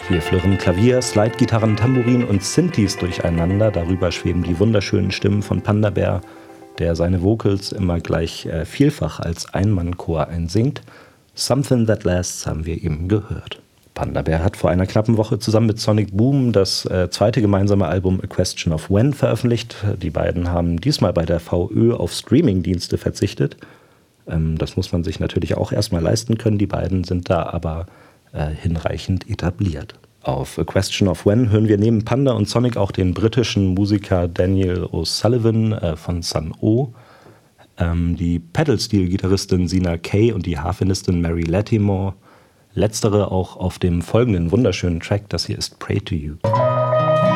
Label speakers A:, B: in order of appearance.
A: Hier flirren Klavier, Slide-Gitarren, Tambourin und Synthes durcheinander. Darüber schweben die wunderschönen Stimmen von Panda Bear, der seine Vocals immer gleich vielfach als Einmannchor einsingt. Something That Lasts haben wir eben gehört. Panda Bear hat vor einer knappen Woche zusammen mit Sonic Boom das zweite gemeinsame Album A Question of When veröffentlicht. Die beiden haben diesmal bei der VÖ auf Streamingdienste verzichtet. Das muss man sich natürlich auch erstmal leisten können. Die beiden sind da aber hinreichend etabliert. Auf A Question of When hören wir neben Panda und Sonic auch den britischen Musiker Daniel O'Sullivan von Sun O, die Pedal-Steel-Gitarristin Sina Kay und die Harfenistin Mary Latimore. Letztere auch auf dem folgenden wunderschönen Track, das hier ist Pray to You.